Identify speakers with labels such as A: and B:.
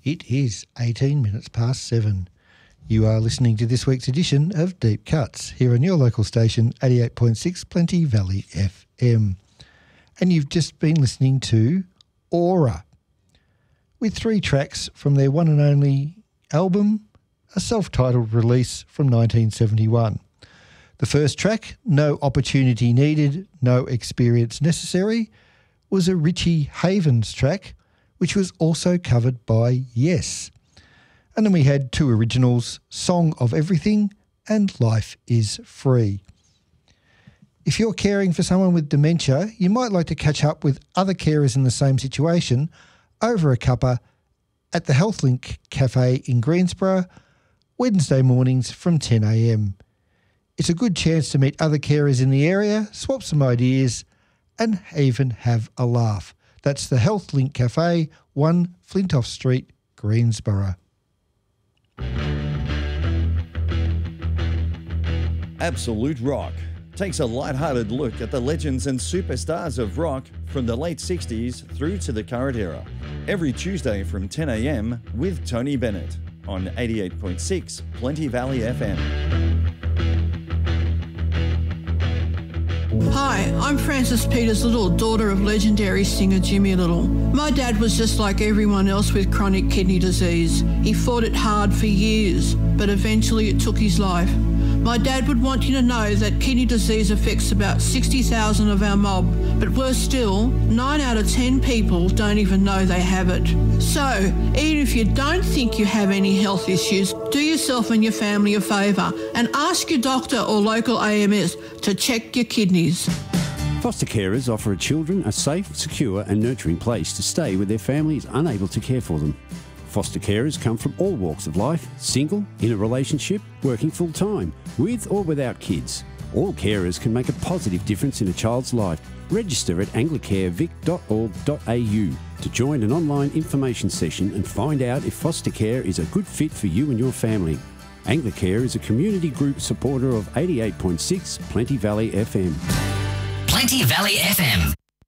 A: It is 18 minutes past 7. You are listening to this week's edition of Deep Cuts here on your local station, 88.6 Plenty Valley FM. And you've just been listening to Aura, with 3 tracks from their one and only album, a self-titled release from 1971. The first track, No Opportunity Needed, No Experience Necessary, was a Richie Havens track, which was also covered by Yes. And then we had 2 originals, Song of Everything and Life is Free. If you're caring for someone with dementia, you might like to catch up with other carers in the same situation over a cuppa at the HealthLink Cafe in Greensborough, Wednesday mornings from 10 a.m. It's a good chance to meet other carers in the area, swap some ideas and even have a laugh. That's the HealthLink Cafe, 1 Flintoff Street, Greensborough.
B: Absolute Rock takes a light-hearted look at the legends and superstars of rock from the late 60s through to the current era. Every Tuesday from 10 a.m. with Tony Bennett on 88.6 Plenty Valley FM.
C: Hi, I'm Frances Peters Little, daughter of legendary singer Jimmy Little. My dad was just like everyone else with chronic kidney disease. He fought it hard for years, but eventually it took his life. My dad would want you to know that kidney disease affects about 60,000 of our mob, but worse still, 9 out of 10 people don't even know they have it. So, even if you don't think you have any health issues, do yourself and your family a favour and ask your doctor or local AMS to check your kidneys.
D: Foster carers offer children a safe, secure and nurturing place to stay where their family is unable to care for them. Foster carers come from all walks of life, single, in a relationship, working full-time, with or without kids. All carers can make a positive difference in a child's life. Register at anglicarevic.org.au to join an online information session and find out if foster care is a good fit for you and your family. Anglicare is a community group supporter of 88.6 Plenty Valley FM.
E: Plenty Valley FM.